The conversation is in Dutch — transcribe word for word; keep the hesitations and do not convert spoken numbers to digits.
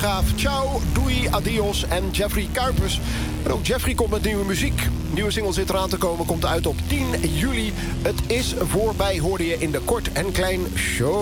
Gaaf, ciao, doei, adios en Jeffrey Kuipers. En ook Jeffrey komt met nieuwe muziek. Nieuwe single zit eraan te komen, komt uit op tien juli. Het is voorbij, hoorde je in de Kort en Klein Show.